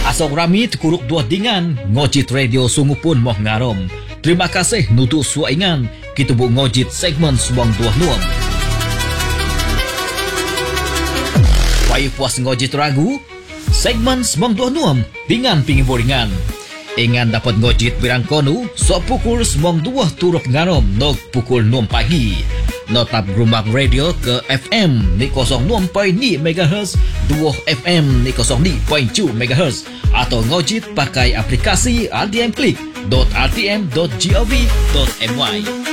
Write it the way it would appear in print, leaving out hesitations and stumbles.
Asok rami kuruk dua dingan ngojit radio sungupun moh ngarom. Terima kasih nutu suaingan kita bu ngojit segmen suang dua nuam. Payu puas ngojit ragu segmen suang dua nuam dengan pingiboringan. Ingan dapat ngojit birang konu so pukul suang dua turut ngarom nog pukul 6 pagi. Notap Grumbang Radio ke FM ni 06.2 MHz, 2 FM ni 02.2 MHz atau ngojit pakai aplikasi RTM Click.rtm.gov.my.